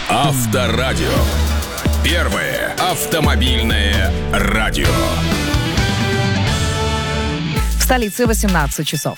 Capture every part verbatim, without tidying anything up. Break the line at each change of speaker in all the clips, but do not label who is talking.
Авторадио. Первое автомобильное радио.
В столице восемнадцать часов.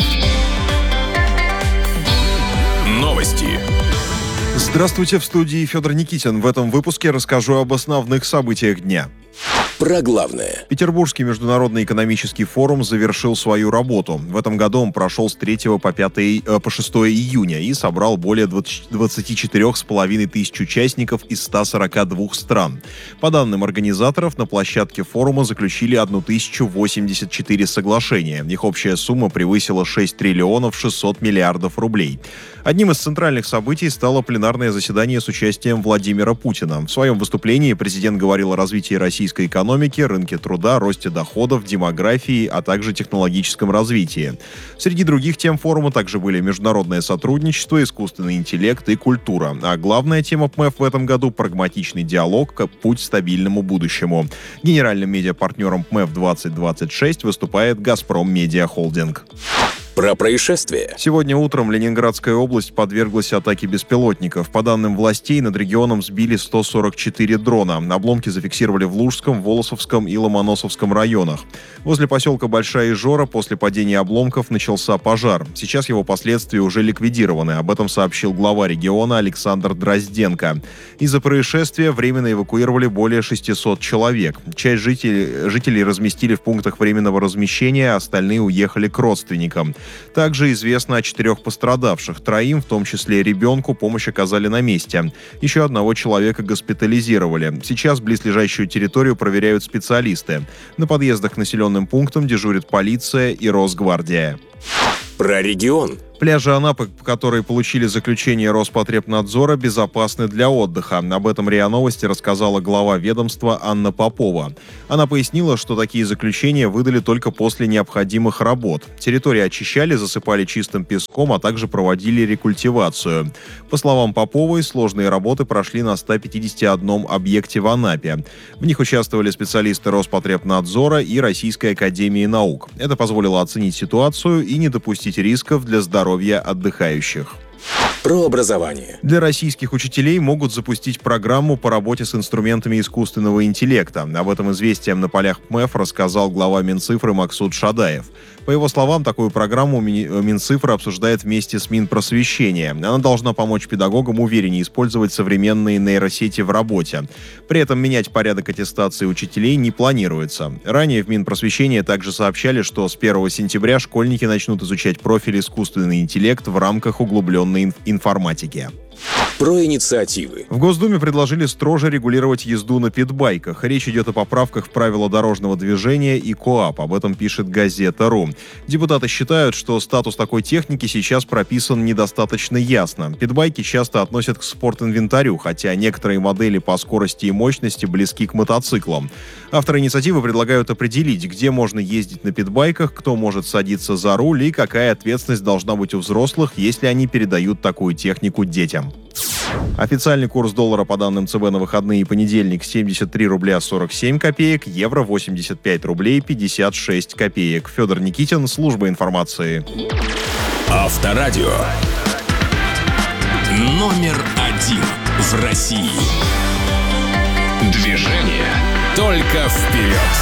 Новости.
Здравствуйте, в студии Федор Никитин. В этом выпуске расскажу об основных событиях дня.
Про главное.
Петербургский международный экономический форум завершил свою работу. В этом году он прошел с третьего по, пятое, по шестое июня и собрал более двадцати четырёх с половиной тысяч участников из ста сорока двух стран. По данным организаторов, на площадке форума заключили тысячу восемьдесят четыре соглашения. Их общая сумма превысила шесть триллионов шестьсот миллиардов рублей. Одним из центральных событий стало пленарное заседание с участием Владимира Путина. В своем выступлении президент говорил о развитии российской экономики, рынке труда, росте доходов, демографии, а также технологическом развитии. Среди других тем форума также были международное сотрудничество, искусственный интеллект и культура. А главная тема ПМЭФ в этом году – прагматичный диалог, как путь к стабильному будущему. Генеральным медиапартнером ПМЭФ двадцать двадцать шесть выступает «Газпром Медиа Холдинг».
Про происшествие.
Сегодня утром Ленинградская область подверглась атаке беспилотников. По данным властей, над регионом сбили сто сорок четыре дрона. Обломки зафиксировали в Лужском, Волосовском и Ломоносовском районах. Возле поселка Большая Ижора после падения обломков начался пожар. Сейчас его последствия уже ликвидированы. Об этом сообщил глава региона Александр Дрозденко. Из-за происшествия временно эвакуировали более шестисот человек. Часть жителей, жителей разместили в пунктах временного размещения, а остальные уехали к родственникам. Также известно о четырех пострадавших. Троим, в том числе ребенку, помощь оказали на месте. Еще одного человека госпитализировали. Сейчас близлежащую территорию проверяют специалисты. На подъездах к населенным пунктам дежурит полиция и Росгвардия.
Про регион.
Пляжи Анапы, которые получили заключение Роспотребнадзора, безопасны для отдыха. Об этом РИА Новости рассказала глава ведомства Анна Попова. Она пояснила, что такие заключения выдали только после необходимых работ. Территории очищали, засыпали чистым песком, а также проводили рекультивацию. По словам Поповой, сложные работы прошли на ста пятидесяти одном объекте в Анапе. В них участвовали специалисты Роспотребнадзора и Российской академии наук. Это позволило оценить ситуацию и не допустить рисков для здоровья отдыхающих.
Про образование.
Для российских учителей могут запустить программу по работе с инструментами искусственного интеллекта. Об этом «Известиям» на полях ПМЭФ рассказал глава Минцифры Максут Шадаев. По его словам, такую программу Минцифра обсуждает вместе с Минпросвещения. Она должна помочь педагогам увереннее использовать современные нейросети в работе. При этом менять порядок аттестации учителей не планируется. Ранее в Минпросвещении также сообщали, что с первого сентября школьники начнут изучать профиль искусственный интеллект в рамках углубленной информатики.
Про инициативы.
В Госдуме предложили строже регулировать езду на питбайках. Речь идет о поправках в правила дорожного движения и КоАП. Об этом пишет Газета.ру. Депутаты считают, что статус такой техники сейчас прописан недостаточно ясно. Питбайки часто относят к спортинвентарю, хотя некоторые модели по скорости и мощности близки к мотоциклам. Авторы инициативы предлагают определить, где можно ездить на питбайках, кто может садиться за руль и какая ответственность должна быть у взрослых, если они передают такую технику детям. Официальный курс доллара по данным ЦБ на выходные и понедельник семьдесят три рубля сорок семь копеек, евро восемьдесят пять рублей пятьдесят шесть копеек. Федор Никитин, служба информации.
Авторадио. Номер один в России. Движение только вперед.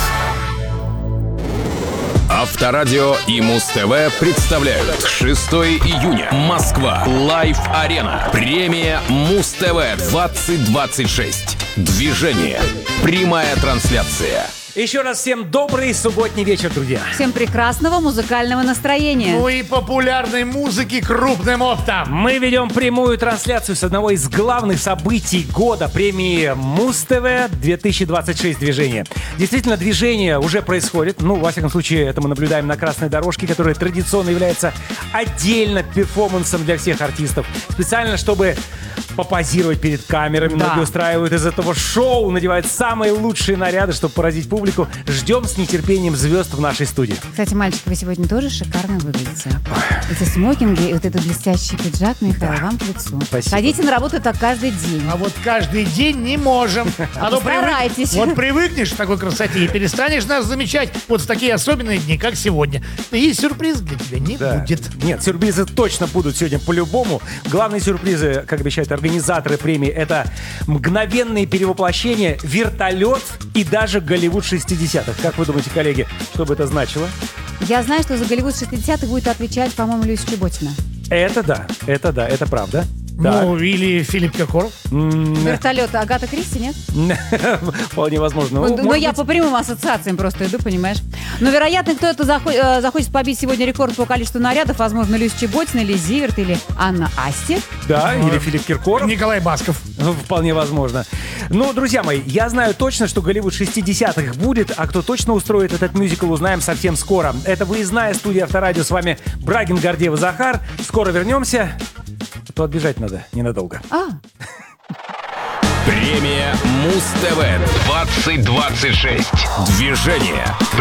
Авторадио и Муз-ТВ представляют шестое июня. Москва. Лайв-арена. Премия Муз-ТВ двадцать двадцать шесть. Движение. Прямая трансляция.
Еще раз всем добрый субботний вечер, друзья.
Всем прекрасного музыкального настроения.
Ну и популярной музыки крупным оптом.
Мы ведем прямую трансляцию с одного из главных событий года, премии Муз-ТВ две тысячи двадцать шесть «Движение». Действительно, движение уже происходит. Ну, во всяком случае, это мы наблюдаем на красной дорожке, которая традиционно является отдельно перформансом для всех артистов. Специально, чтобы попозировать перед камерами.
Да.
Многие устраивают из этого шоу, надевают самые лучшие наряды, чтобы поразить публику. Ждем с нетерпением звезд в нашей студии.
Кстати, мальчик, вы сегодня тоже шикарно выглядите. Эти смокинги и вот этот блестящий пиджак, Михаил, да. Вам к лицу.
Спасибо.
Ходите на работу так каждый день.
А вот каждый день не можем. А то
Постарайтесь.
привык, вот привыкнешь к такой красоте и перестанешь нас замечать вот в такие особенные дни, как сегодня. И сюрприз для тебя не
Да.
будет.
Нет, сюрпризы точно будут сегодня по-любому. Главные сюрпризы, как обещают организаторы, организаторы премии. Это мгновенные перевоплощения, вертолет и даже Голливуд шестидесятых. Как вы думаете, коллеги, что бы это значило?
Я знаю, что за Голливуд шестидесятых будет отвечать, по-моему, Люся Чеботина.
Это да, это да, это правда. Так.
Ну, или Филипп Киркоров.
Вертолет Агата Кристи, нет?
Вполне возможно.
Ну,
Ну,
но
может
я
быть,
по прямым ассоциациям просто иду, понимаешь? Но, вероятно, кто-то захо- э, захочет побить сегодня рекорд по количеству нарядов. Возможно, Люся Чеботина, или Зиверт, или Анна Асти.
Да, или Филипп Киркоров.
Николай Басков.
Ну, Вполне возможно. Ну, друзья мои, я знаю точно, что Голливуд шестидесятых будет, а кто точно устроит этот мюзикл, узнаем совсем скоро. Это выездная студия Авторадио. С вами Брагин, Гордеев и Захар. Скоро вернемся. А то отбежать надо ненадолго.
А,
Премия Муз-ТВ двадцать двадцать шесть. Движение.